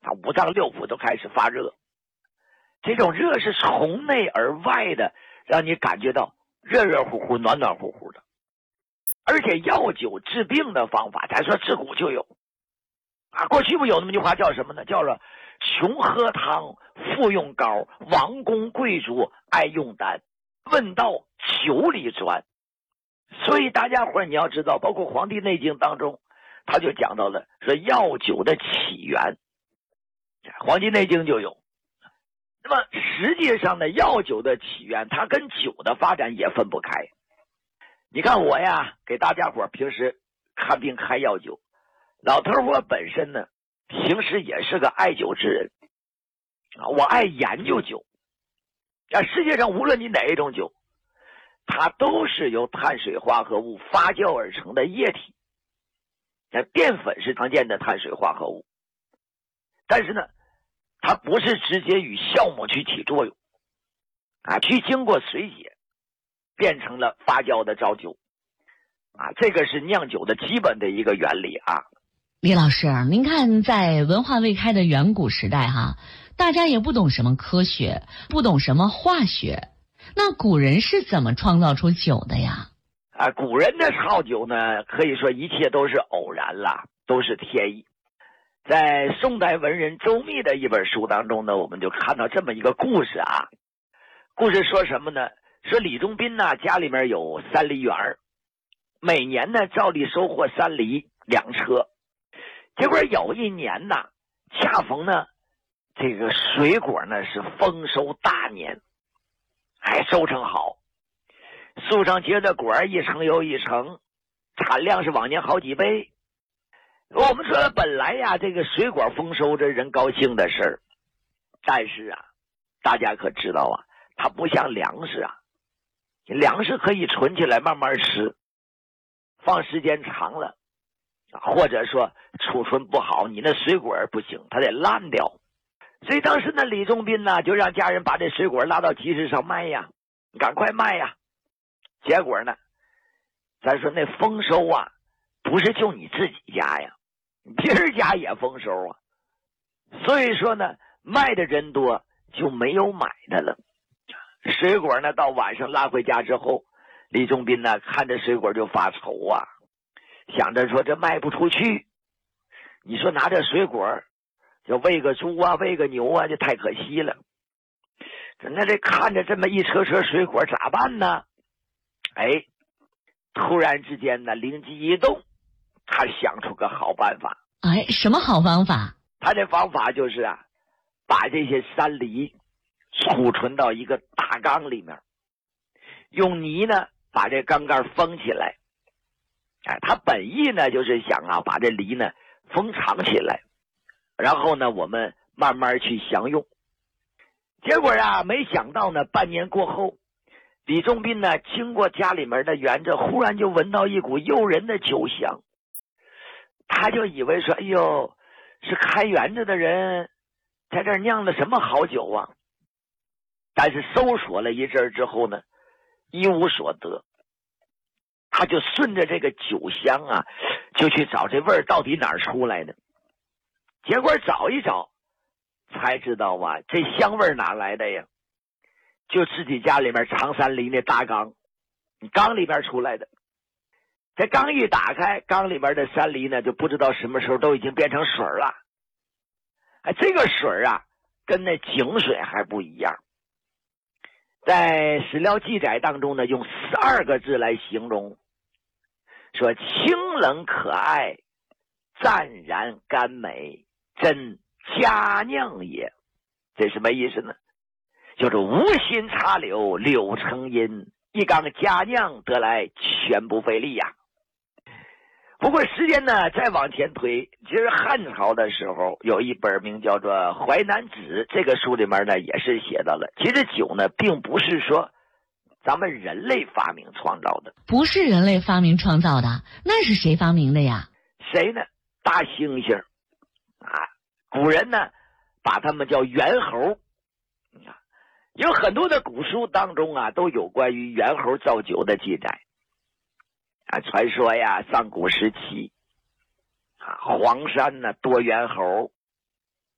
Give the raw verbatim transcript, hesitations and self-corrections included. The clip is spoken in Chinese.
啊，五脏六腑都开始发热。这种热是从内而外的，让你感觉到热热乎乎、暖暖乎乎的。而且药酒治病的方法，咱说自古就有啊。过去不有那么句话叫什么呢？叫做穷喝汤，富用膏，王公贵族爱用丹，问道酒里钻。所以大家伙你要知道，包括《黄帝内经》当中，他就讲到了说药酒的起源，《黄帝内经》就有。那么实际上呢，药酒的起源它跟酒的发展也分不开。你看我呀，给大家伙平时看病开药酒，老头我本身呢平时也是个爱酒之人啊，我爱研究酒啊。世界上无论你哪一种酒，它都是由碳水化合物发酵而成的液体。那淀粉是常见的碳水化合物，但是呢它不是直接与酵母去起作用啊，去经过水解变成了发酵的造酒啊，这个是酿酒的基本的一个原理啊。 李老师，您看在文化未开的远古时代哈，大家也不懂什么科学，不懂什么化学，那古人是怎么创造出酒的呀？ 啊，古人的造酒呢，可以说一切都是偶然啦，都是天意。在宋代文人周密的一本书当中呢，我们就看到这么一个故事啊。故事说什么呢？说李中宾呢，家里面有三梨园，每年呢照例收获三梨两车。结果有一年呢，恰逢呢这个水果呢是丰收大年，还收成好，树上结的果一层又一层，产量是往年好几倍。我们说本来呀，这个水果丰收这人高兴的事儿，但是啊，大家可知道啊，它不像粮食啊，粮食可以存起来慢慢吃，放时间长了，或者说储存不好，你那水果不行，它得烂掉。所以当时呢，李中宾呢就让家人把这水果拉到集市上卖呀，赶快卖呀。结果呢，咱说那丰收啊，不是就你自己家呀，别人家也丰收啊。所以说呢，卖的人多就没有买的了。水果呢到晚上拉回家之后，李中宾呢看着水果就发愁啊，想着说这卖不出去，你说拿着水果就喂个猪啊喂个牛啊，就太可惜了。那这看着这么一车车水果咋办呢？哎，突然之间呢灵机一动，他想出个好办法。 哎，什么好方法？ 他这方法就是啊，把这些山梨储存到一个大缸里面，用泥呢把这缸盖封起来。哎，他本意呢就是想啊把这梨呢封藏起来，然后呢我们慢慢去享用。结果啊，没想到呢半年过后，李中宾呢经过家里面的园子，忽然就闻到一股诱人的酒香。他就以为说，哎呦，是开园子的人在这儿酿了什么好酒啊。但是搜索了一阵之后呢，一无所得。他就顺着这个酒香啊，就去找这味儿到底哪儿出来的。结果找一找，才知道啊，这香味哪来的呀？就自己家里面长山梨那大缸，缸里边出来的。这缸一打开，缸里边的山梨呢，就不知道什么时候都已经变成水了。哎，这个水啊，跟那井水还不一样。在史料记载当中呢，用十二个字来形容，说清冷可爱，湛然甘美，真佳酿也。这什么意思呢？就是无心插柳柳成荫，一缸佳酿得来全不费力呀。不过时间呢再往前推，其实汉朝的时候有一本名叫做《淮南子》，这个书里面呢也是写到了，其实酒呢并不是说咱们人类发明创造的。 不是人类发明创造的，那是谁发明的呀？ 谁呢？大猩猩啊，古人呢把他们叫猿猴啊，有很多的古书当中啊都有关于猿猴造酒的记载啊。传说呀，上古时期啊，黄山呢多猿猴，